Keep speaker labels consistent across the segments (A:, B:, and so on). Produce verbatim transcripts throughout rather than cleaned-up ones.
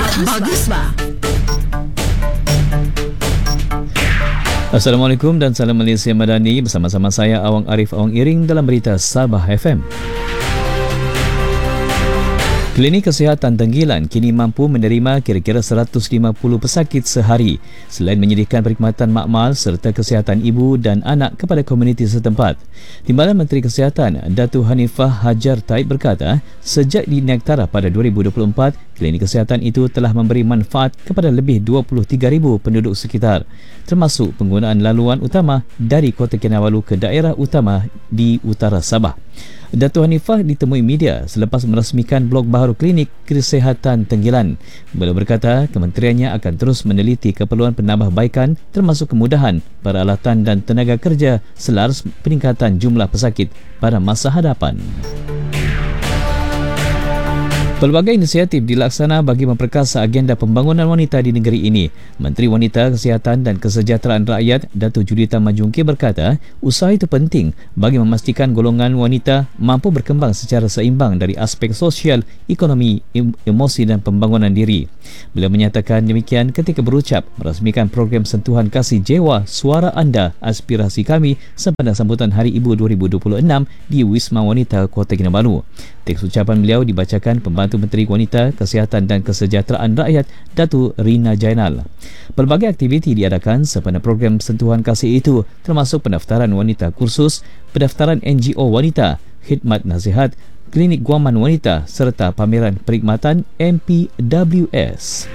A: Bagus ba?
B: Assalamualaikum dan salam Malaysia Madani. Bersama-sama saya Awang Arif Awang Iring dalam berita Sabah F M. Klinik Kesihatan Tenggilan kini mampu menerima kira-kira seratus lima puluh pesakit sehari selain menyediakan perkhidmatan makmal serta kesihatan ibu dan anak kepada komuniti setempat. Timbalan Menteri Kesihatan Datuk Hanifah Hajar Taib berkata, sejak dinaik taraf pada dua ribu dua puluh empat, klinik kesihatan itu telah memberi manfaat kepada lebih dua puluh tiga ribu penduduk sekitar, termasuk penggunaan laluan utama dari Kota Kinabalu ke daerah utama di utara Sabah. Datuk Hanifah ditemui media selepas merasmikan blog baharu Klinik Kesihatan Tenggilan. Beliau berkata kementeriannya akan terus meneliti keperluan penambahbaikan termasuk kemudahan, peralatan dan tenaga kerja selaras peningkatan jumlah pesakit pada masa hadapan. Pelbagai inisiatif dilaksana bagi memperkasa agenda pembangunan wanita di negeri ini. Menteri Wanita, Kesihatan dan Kesejahteraan Rakyat Datuk Judita Majungki berkata, usaha itu penting bagi memastikan golongan wanita mampu berkembang secara seimbang dari aspek sosial, ekonomi, emosi dan pembangunan diri. Beliau menyatakan demikian ketika berucap merasmikan program sentuhan kasih jiwa Suara Anda, Aspirasi Kami sempena sambutan Hari Ibu dua ribu dua puluh enam di Wisma Wanita Kota Kinabalu. Teks ucapan beliau dibacakan Pembantu Menteri Wanita, Kesihatan dan Kesejahteraan Rakyat Datuk Rina Jainal. Pelbagai aktiviti diadakan sempena program sentuhan kasih itu, termasuk pendaftaran wanita kursus, pendaftaran N G O wanita, khidmat nasihat, klinik guaman wanita serta pameran perkhidmatan M P W S.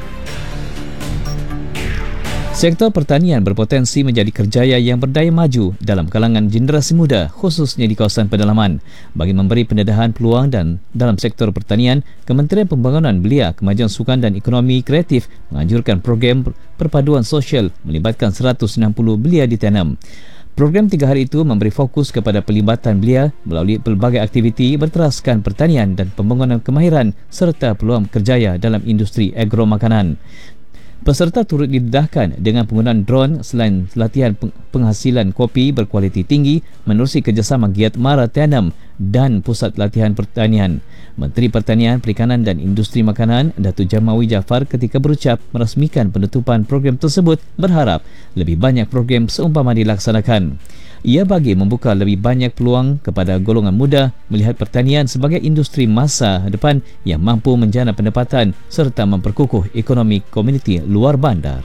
B: Sektor pertanian berpotensi menjadi kerjaya yang berdaya maju dalam kalangan generasi muda, khususnya di kawasan pedalaman. Bagi memberi pendedahan peluang dan dalam sektor pertanian, Kementerian Pembangunan Belia, Kemajuan Sukan dan Ekonomi Kreatif menganjurkan program perpaduan sosial melibatkan seratus enam puluh belia ditanam. Program tiga hari itu memberi fokus kepada pelibatan belia melalui pelbagai aktiviti berteraskan pertanian dan pembangunan kemahiran serta peluang kerjaya dalam industri agromakanan. Peserta turut didedahkan dengan penggunaan drone selain latihan penghasilan kopi berkualiti tinggi menerusi kerjasama Giat Mara Tanam dan Pusat Latihan Pertanian. Menteri Pertanian, Perikanan dan Industri Makanan Datuk Jamawi Jaafar ketika berucap merasmikan penutupan program tersebut berharap lebih banyak program seumpama dilaksanakan. Ia bagi membuka lebih banyak peluang kepada golongan muda melihat pertanian sebagai industri masa depan yang mampu menjana pendapatan serta memperkukuh ekonomi komuniti luar bandar.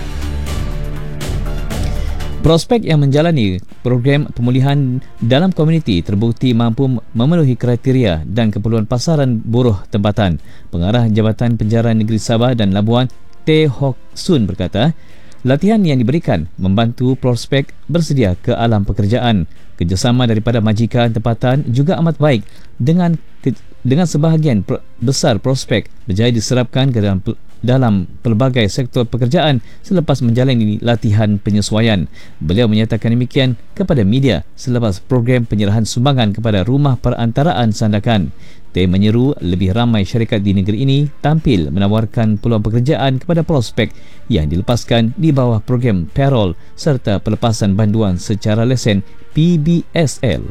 B: Prospek yang menjalani program pemulihan dalam komuniti terbukti mampu memenuhi kriteria dan keperluan pasaran buruh tempatan. Pengarah Jabatan Penjaraan Negeri Sabah dan Labuan, Teh Hok Sun berkata, latihan yang diberikan membantu prospek bersedia ke alam pekerjaan. Kerjasama daripada majikan tempatan juga amat baik dengan dengan sebahagian besar prospek berjaya diserapkan ke dalam dalam pelbagai sektor pekerjaan selepas menjalani latihan penyesuaian. Beliau menyatakan demikian kepada media selepas program penyerahan sumbangan kepada Rumah Perantaraan Sandakan. Teh menyeru lebih ramai syarikat di negeri ini tampil menawarkan peluang pekerjaan kepada prospek yang dilepaskan di bawah program payroll serta pelepasan banduan secara lesen P B S L.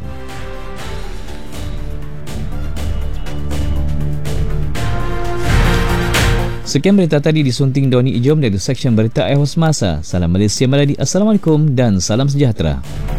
B: Sekian berita tadi disunting Doni Ijom dari Seksyen Berita Ehos Masa. Salam Malaysia Meladi. Assalamualaikum dan salam sejahtera.